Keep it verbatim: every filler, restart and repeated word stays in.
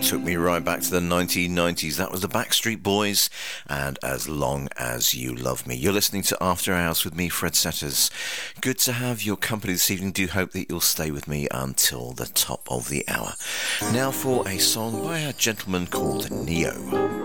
Took me right back to the nineteen nineties. That was the Backstreet Boys and As Long As You Love Me. You're listening to After Hours with me, Fred Setters. Good to have your company this evening. Do hope that you'll stay with me until the top of the hour. Now for a song by a gentleman called Neo.